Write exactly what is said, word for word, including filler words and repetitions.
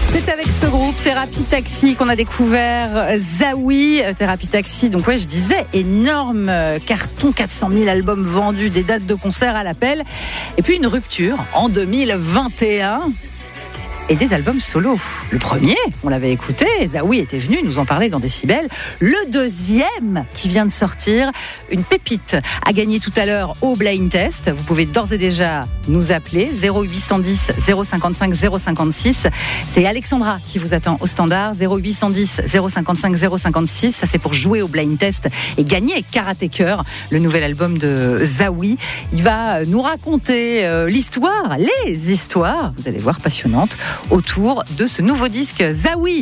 C'est avec ce groupe Thérapie Taxi qu'on a découvert Zawi. Thérapie Taxi, donc ouais, je disais, énorme carton, quatre cent mille albums vendus, des dates de concert à l'appel. Et puis une rupture en deux mille vingt et un. Et des albums solo. Le premier, on l'avait écouté, Zawi était venu nous en parler dans Décibel. Le deuxième, qui vient de sortir, une pépite, a gagné tout à l'heure au Blind Test. Vous pouvez d'ores et déjà nous appeler, zéro huit cent dix zéro cinquante-cinq zéro cinquante-six. C'est Alexandra qui vous attend au standard, zéro huit cent dix zéro cinquante-cinq zéro cinquante-six. Ça, c'est pour jouer au Blind Test et gagner Karatéker, le nouvel album de Zawi. Il va nous raconter euh, l'histoire, les histoires, vous allez voir, passionnantes, autour de ce nouveau disque Zawi.